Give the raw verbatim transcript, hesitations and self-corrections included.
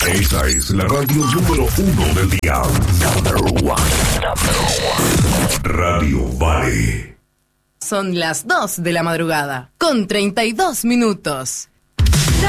Esta es la radio número uno del día. Number one. Number one. Radio Vale. Son las dos de la madrugada, con treinta y dos minutos.